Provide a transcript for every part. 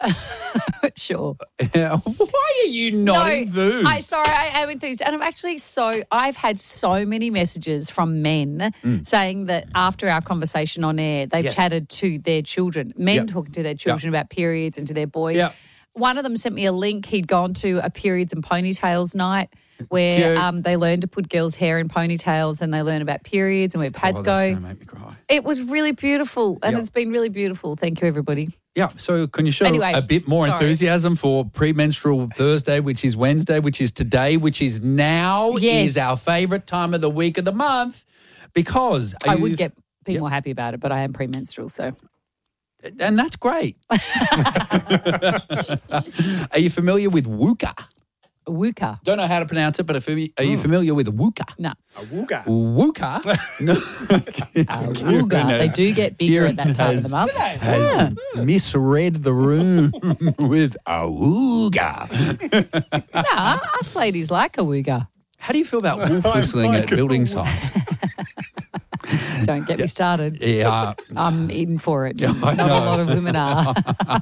Sure. Why are you not enthused? I am enthused. And I've had so many messages from men saying that after our conversation on air, they've chatted to their children, men talking to their children about periods and to their boys. Yep. One of them sent me a link. He'd gone to a periods and ponytails night where they learn to put girls' hair in ponytails and they learn about periods and where pads go. That's going to make me cry. It was really beautiful and it's been really beautiful. Thank you, everybody. Yeah, so can you show a bit more enthusiasm for premenstrual Thursday, which is Wednesday, which is today, which is now, is our favourite time of the week of the month because... I would be more happy about it, but I am premenstrual, so... And that's great. Are you familiar with WUKA? WUKA. Don't know how to pronounce it, but are you familiar with WUKA? No. A WUKA. WUKA. No. WUKA. They do get bigger at that time of the month. Has misread the room with a WUKA. Nah, us ladies like a WUKA. How do you feel about wolf whistling at building sites? Don't get me started. Yeah. I'm in for it. Not a lot of women are.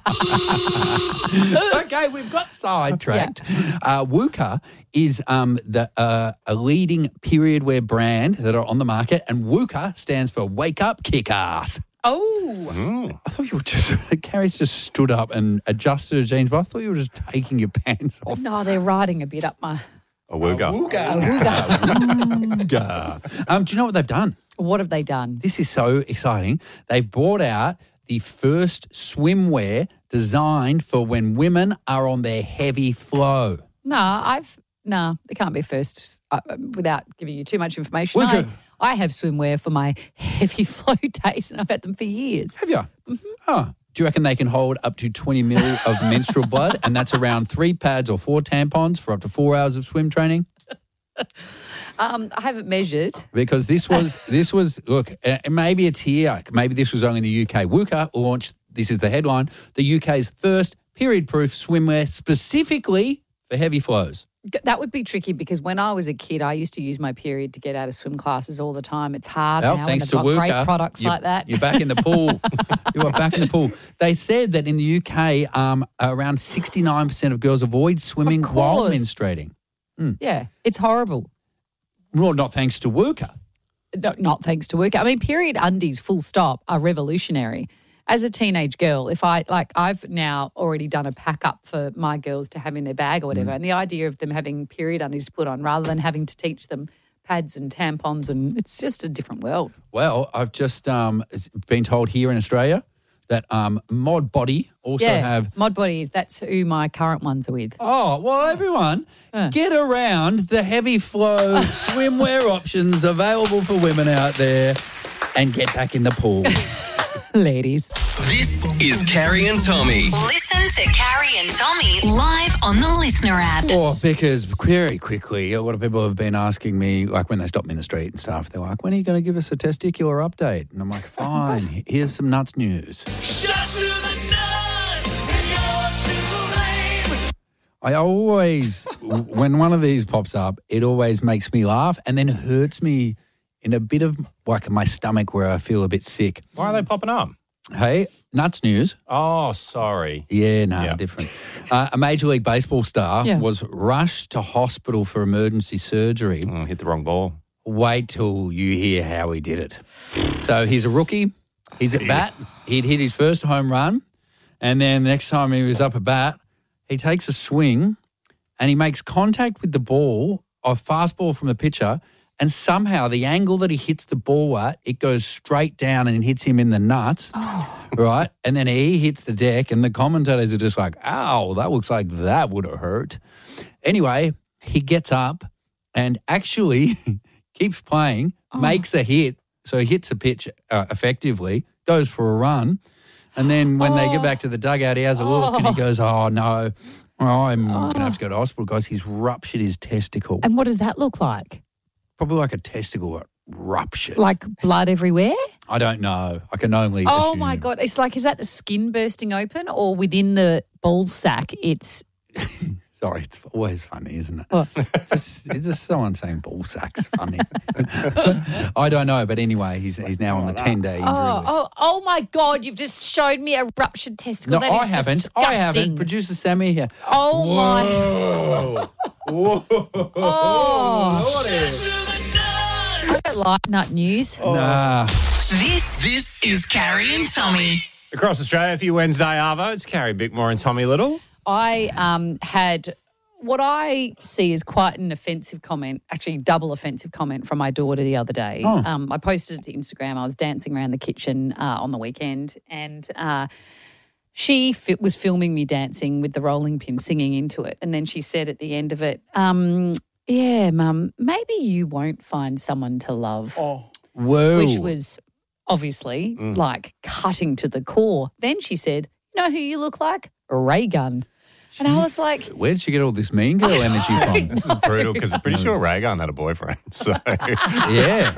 Okay, we've got sidetracked. WUKA is a leading period wear brand that are on the market, and WUKA stands for Wake Up Kick Ass. Oh. I thought you were just, Carrie's just stood up and adjusted her jeans, but I thought you were just taking your pants off. No, they're riding a bit up my... A WUKA. WUKA. Do you know what they've done? What have they done? This is so exciting. They've brought out the first swimwear designed for when women are on their heavy flow. No, it can't be first without giving you too much information. WUKA. I have swimwear for my heavy flow days and I've had them for years. Have you? Mm-hmm. Oh. Do you reckon they can hold up to 20 mil of menstrual blood, and that's around 3 pads or 4 tampons for up to 4 hours of swim training? I haven't measured. Because this was look, maybe it's here. Maybe this was only in the UK. WUKA launched, this is the headline, the UK's first period-proof swimwear specifically for heavy flows. That would be tricky because when I was a kid, I used to use my period to get out of swim classes all the time. It's hard now thanks and they've to got WUKA, great products like that. You're back in the pool. You are back in the pool. They said that in the UK, around 69% of girls avoid swimming while menstruating. Yeah, it's horrible. Well, not thanks to WUKA. Not thanks to WUKA. I mean, period undies, full stop, are revolutionary. As a teenage girl, I've now already done a pack up for my girls to have in their bag or whatever, and the idea of them having period undies to put on rather than having to teach them pads and tampons, and it's just a different world. Well, I've just been told here in Australia that Mod Body also have... Mod Body, that's who my current ones are with. Oh, well, everyone, get around the heavy flow swimwear options available for women out there and get back in the pool. Ladies. This is Carrie and Tommy. Listen to Carrie and Tommy live on the Listener app. Or because very quickly, a lot of people have been asking me, like when they stop me in the street and stuff, they're like, when are you going to give us a testicular update? And I'm like, fine, here's some nuts news. Shut to the nuts, and you're to blame. I always, when one of these pops up, it always makes me laugh and then hurts me in a bit of like my stomach where I feel a bit sick. Why are they popping up? Hey, nuts news. Oh, sorry. Yeah, different. A Major League Baseball star was rushed to hospital for emergency surgery. Hit the wrong ball. Wait till you hear how he did it. So he's a rookie. He's at bat. He'd hit his first home run. And then the next time he was up at bat, he takes a swing and he makes contact with the ball, a fastball from the pitcher, and somehow the angle that he hits the ball at, it goes straight down and it hits him in the nuts, right? And then he hits the deck and the commentators are just like, ow, that looks like that would have hurt. Anyway, he gets up and actually keeps playing, makes a hit. So he hits a pitch effectively, goes for a run. And then when they get back to the dugout, he has a look and he goes, oh, no, I'm going to have to go to hospital, guys. He's ruptured his testicle. And what does that look like? Probably like a testicle got ruptured. Like blood everywhere? I don't know. I can only Oh, assume. my God. It's like, is that the skin bursting open or within the ball sack it's Sorry, it's always funny, isn't it? What? It's just someone saying ball sack's funny. I don't know, but anyway, he's now on the 10-day injury list. Oh my God, you've just showed me a ruptured testicle. No, That is I haven't. disgusting. I haven't. Producer Sammy here. Oh my. Oh. I don't like nut news. Nah. This is Carrie and Tommy. Across Australia for your Wednesday Arvo, it's Carrie Bickmore and Tommy Little. I had what I see as quite an offensive comment, actually double offensive comment from my daughter the other day. I posted it to Instagram. I was dancing around the kitchen on the weekend and she was filming me dancing with the rolling pin, singing into it. And then she said at the end of it, yeah, Mum, maybe you won't find someone to love. Whoa. Which was obviously like cutting to the core. Then she said, you know who you look like? Ray Gun. And I was like, Where did she get all this mean girl energy from? This is brutal because I'm pretty sure Raygun had a boyfriend. So Yeah.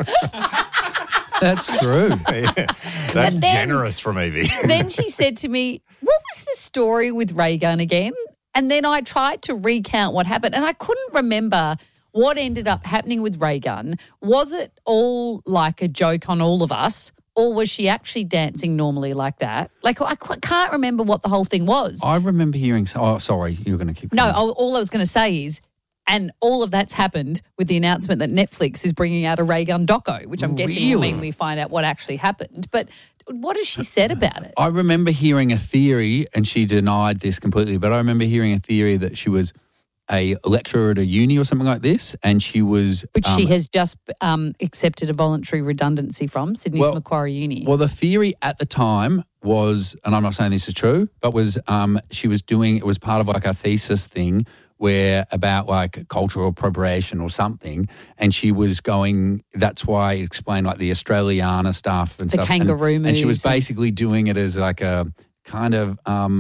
That's true. that's But then- generous from Evie. then she said to me, what was the story with Ray Gun again? And then I tried to recount what happened and I couldn't remember what ended up happening with Ray Gun. Was it all like a joke on all of us? Or was she actually dancing normally like that? Like, I can't remember what the whole thing was. I remember hearing. Oh, sorry, you were going to keep. No, going. all I was going to say is, and all of that's happened with the announcement that Netflix is bringing out a Ray Gun doco, which I'm guessing will Really? mean we find out what actually happened. But what has she said about it? I remember hearing a theory, and she denied this completely. But I remember hearing a theory that she was a lecturer at a uni or something like this, and she was Which she has just accepted a voluntary redundancy from Sydney's Macquarie Uni. Well, the theory at the time was, and I'm not saying this is true, but was she was doing, it was part of like a thesis thing where about like cultural appropriation or something, and she was going, that's why it explained like the Australiana stuff and The stuff. kangaroo and she was moves and- basically doing it as like a kind of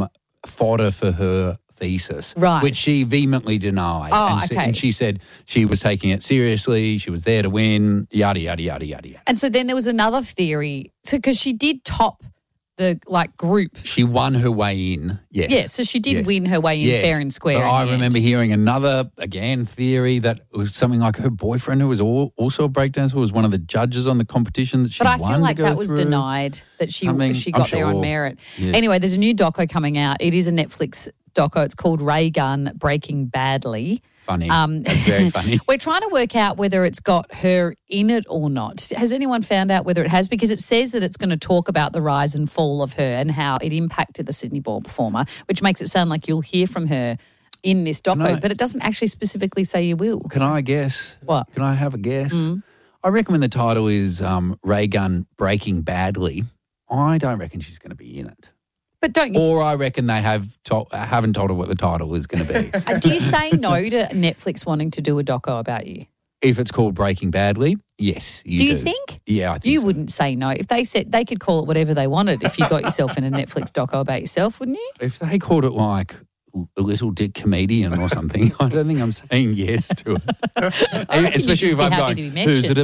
fodder for her thesis, Right. which she vehemently denied. Oh, and, okay. and she said she was taking it seriously, she was there to win, yada, yada, yada, yada, yada. And so then there was another theory, because she did top the like group. She won her way in, yes. Yeah, so she did Yes. win her way in Yes. fair and square. But in I the remember end. hearing another, again, theory that was something like her boyfriend, who was also a breakdancer, was one of the judges on the competition that she But I won feel like to go that was through. denied, that she I mean, she I'm got there on sure. merit. Yes. Anyway, there's a new doco coming out. It is a Netflix doco. It's called Ray Gun Breaking Badly. Funny. That's very funny. We're trying to work out whether it's got her in it or not. Has anyone found out whether it has? Because it says that it's going to talk about the rise and fall of her and how it impacted the Sydney ball performer, which makes it sound like you'll hear from her in this doco, No. but it doesn't actually specifically say you will. Can I guess? What? Can I have a guess? I reckon when the title is Ray Gun Breaking Badly, I don't reckon she's going to be in it. But don't you? Or I reckon they haven't told her what the title is going to be. Do you say no to Netflix wanting to do a doco about you? If it's called Breaking Badly, yes, you do. Do you think? Yeah, I think You so. wouldn't say no. If they said they could call it whatever they wanted if you got yourself in a Netflix doco about yourself, wouldn't you? If they called it like a little dick comedian or something, I don't think I'm saying yes to it. reckon you'd Especially just if be I'm happy going, to be who's it mentioned."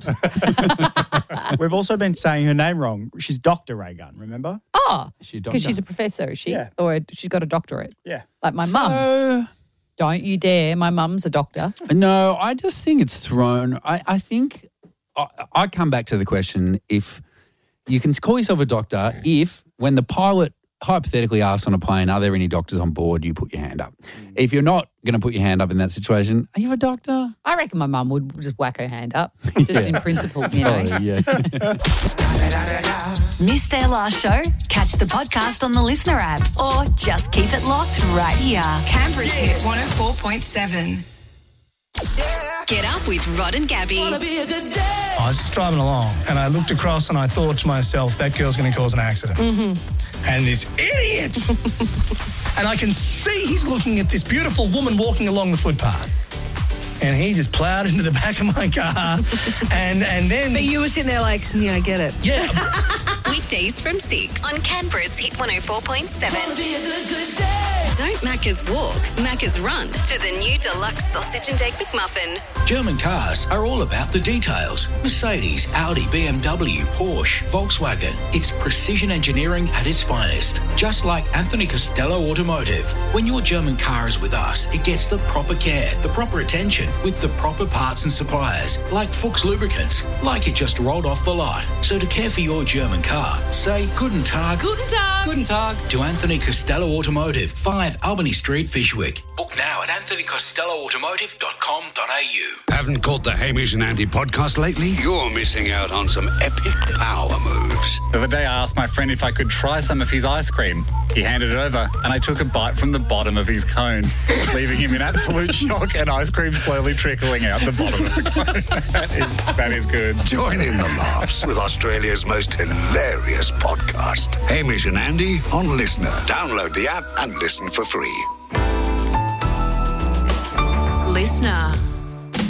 about? We've also been saying her name wrong. She's Dr. Ray Gun, remember? Oh, She because she's a professor, is she? Yeah. Or she's got a doctorate. Yeah. Like my mum. So, Don't you dare. My mum's a doctor. no, I just think it's thrown. I think I come back to the question, if you can call yourself a doctor if when the pilot hypothetically asks on a plane, are there any doctors on board, you put your hand up. If you're not going to put your hand up in that situation, are you a doctor? I reckon my mum would just whack her hand up, just in principle, you know. Sorry, yeah. Missed their last show? Catch the podcast on the Listener app or just keep it locked right here. Canberra's hit 104.7. Get up with Rod and Gabby. I was just driving along and I looked across and I thought to myself, that girl's going to cause an accident. And this idiot! And I can see he's looking at this beautiful woman walking along the footpath. And he just plowed into the back of my car. And then... But you were sitting there like, yeah, I get it. yeah, Weekdays from 6 on Canberra's Hit 104.7. Don't Macca's walk, Macca's run to the new deluxe sausage and egg McMuffin. German cars are all about the details. Mercedes, Audi, BMW, Porsche, Volkswagen. It's precision engineering at its finest. Just like Anthony Costello Automotive. When your German car is with us, it gets the proper care, the proper attention, with the proper parts and suppliers, like Fuchs Lubricants, like it just rolled off the lot. So to care for your German car, say Guten Tag. Guten Tag. Guten Tag to Anthony Costello Automotive, 5 Albany Street, Fishwick. Book now at anthonycostelloautomotive.com.au. Haven't caught the Hamish and Andy podcast lately? You're missing out on some epic power moves. The other day I asked my friend if I could try some of his ice cream. He handed it over and I took a bite from the bottom of his cone, leaving him in absolute shock and ice cream slowly trickling out the bottom of the cone. That is good. Join in the laughs with Australia's most hilarious podcast. Hamish and Andy on Listener. Download the app and listen for free. Listener.